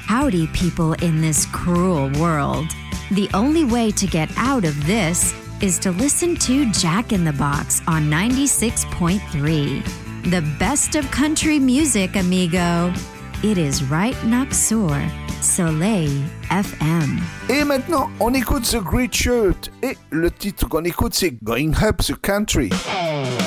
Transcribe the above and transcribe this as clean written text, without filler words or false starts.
Howdy, people in this cruel world. The only way to get out of this is to listen to Jack in the Box on 96.3. The best of country music, amigo. It is right next door. Soleil FM. Et maintenant, on écoute The Great Shirt. Et le titre qu'on écoute, c'est Going Up the Country.